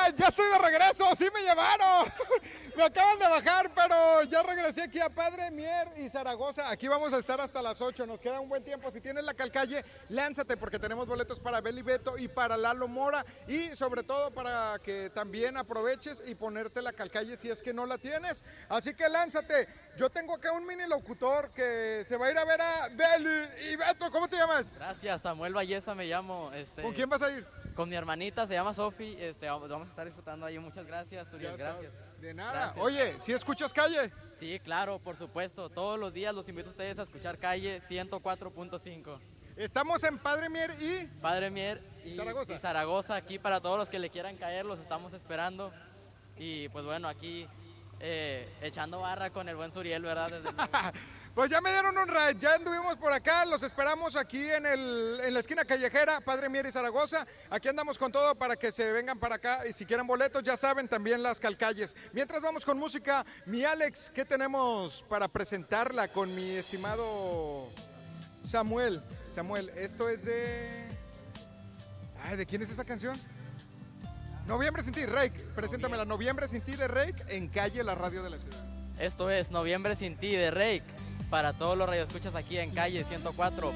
Ya estoy de regreso, sí me llevaron. Me acaban de bajar, pero ya regresé aquí a Padre Mier y Zaragoza. Aquí vamos a estar hasta las 8, nos queda un buen tiempo. Si tienes la Calcalle, lánzate porque tenemos boletos para Beli Beto y para Lalo Mora. Y sobre todo para que también aproveches y ponerte la Calcalle si es que no la tienes. Así que lánzate. Yo tengo acá un mini locutor que se va a ir a ver a Beli y Beto. ¿Cómo te llamas? Gracias, Samuel Valleza me llamo. ¿Con quién vas a ir? Con mi hermanita, se llama Sofi. Vamos a estar disfrutando ahí. Muchas gracias, Uriel. Gracias. De nada. Gracias. Oye, ¿sí escuchas Calle? Sí, claro, por supuesto. Todos los días los invito a ustedes a escuchar Calle 104.5. Estamos en Padre Mier y... Padre Mier y Zaragoza. Aquí para todos los que le quieran caer, los estamos esperando. Y pues bueno, aquí echando barra con el buen Suriel, ¿verdad? Desde Pues ya me dieron un ride, ya anduvimos por acá, los esperamos aquí en la esquina callejera, Padre Mier y Zaragoza. Aquí andamos con todo para que se vengan para acá y si quieren boletos, ya saben, también las Calcalles. Mientras vamos con música, mi Alex, ¿qué tenemos para presentarla con mi estimado Samuel? Samuel, esto es de... Ay, ¿de quién es esa canción? Noviembre sin ti, Rake. Preséntamela, Noviembre sin ti de Rake en Calle, la radio de la ciudad. Esto es Noviembre sin ti de Rake para todos los radioescuchas aquí en Calle 104.5.